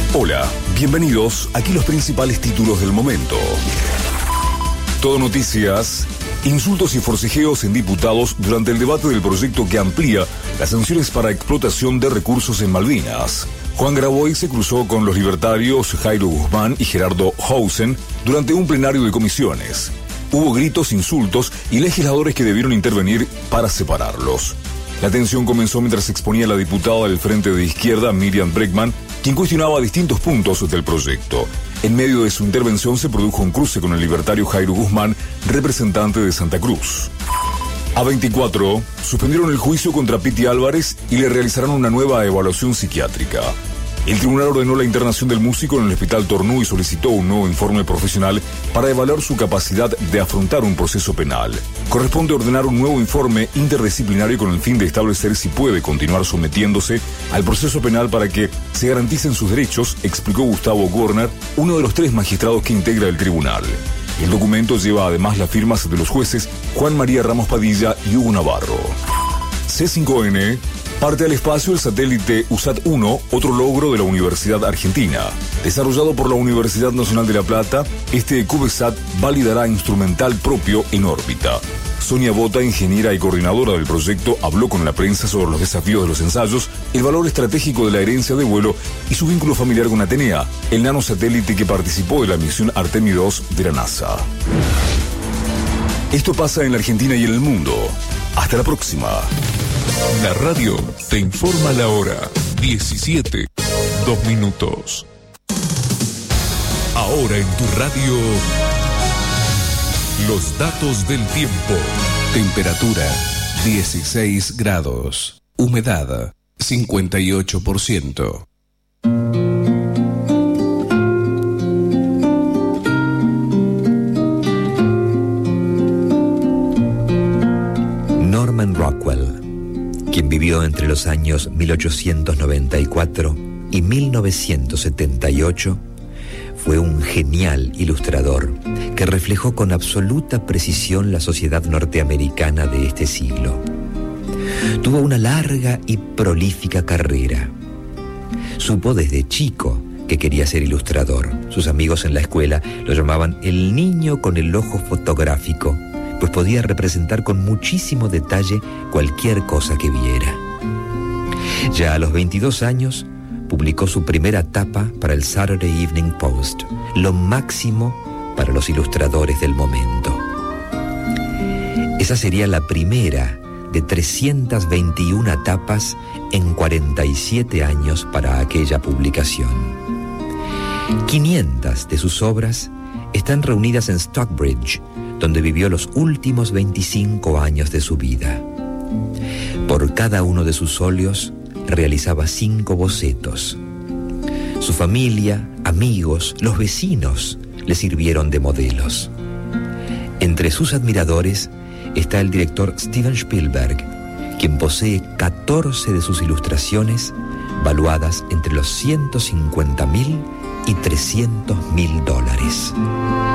Hola, bienvenidos. Aquí los principales títulos del momento. Todo noticias. Insultos y forcejeos en diputados durante el debate del proyecto que amplía las sanciones para explotación de recursos en Malvinas. Juan Graboy se cruzó con los libertarios Jairo Guzmán y Gerardo Hausen durante un plenario de comisiones. Hubo gritos, insultos y legisladores que debieron intervenir para separarlos. La tensión comenzó mientras se exponía la diputada del Frente de Izquierda, Miriam Bregman, quien cuestionaba distintos puntos del proyecto. En medio de su intervención se produjo un cruce con el libertario Jairo Guzmán, representante de Santa Cruz. A24 suspendieron el juicio contra Piti Álvarez y le realizarán una nueva evaluación psiquiátrica. El tribunal ordenó la internación del músico en el Hospital Tornú y solicitó un nuevo informe profesional para evaluar su capacidad de afrontar un proceso penal. Corresponde ordenar un nuevo informe interdisciplinario con el fin de establecer si puede continuar sometiéndose al proceso penal para que se garanticen sus derechos, explicó Gustavo Gorner, uno de los 3 magistrados que integra el tribunal. El documento lleva además las firmas de los jueces Juan María Ramos Padilla y Hugo Navarro. C5N parte al espacio el satélite USAT-1, otro logro de la Universidad Argentina. Desarrollado por la Universidad Nacional de La Plata, este CubeSat validará instrumental propio en órbita. Sonia Bota, ingeniera y coordinadora del proyecto, habló con la prensa sobre los desafíos de los ensayos, el valor estratégico de la herencia de vuelo y su vínculo familiar con Atenea, el nanosatélite que participó de la misión Artemis II de la NASA. Esto pasa en la Argentina y en el mundo. Hasta la próxima. La radio te informa la hora 17:02. Ahora en tu radio, los datos del tiempo. Temperatura 16 grados. Humedad 58%. Norman Rockwell, quien vivió entre los años 1894 y 1978, fue un genial ilustrador que reflejó con absoluta precisión la sociedad norteamericana de este siglo. Tuvo una larga y prolífica carrera. Supo desde chico que quería ser ilustrador. Sus amigos en la escuela lo llamaban el niño con el ojo fotográfico, pues podía representar con muchísimo detalle cualquier cosa que viera. Ya a los 22 años, publicó su primera tapa para el Saturday Evening Post, lo máximo para los ilustradores del momento. Esa sería la primera de 321 tapas en 47 años para aquella publicación. 500 de sus obras están reunidas en Stockbridge, donde vivió los últimos 25 años de su vida. Por cada uno de sus óleos realizaba 5 bocetos. Su familia, amigos, los vecinos le sirvieron de modelos. Entre sus admiradores está el director Steven Spielberg, quien posee 14 de sus ilustraciones valuadas entre los $150,000 y $300,000.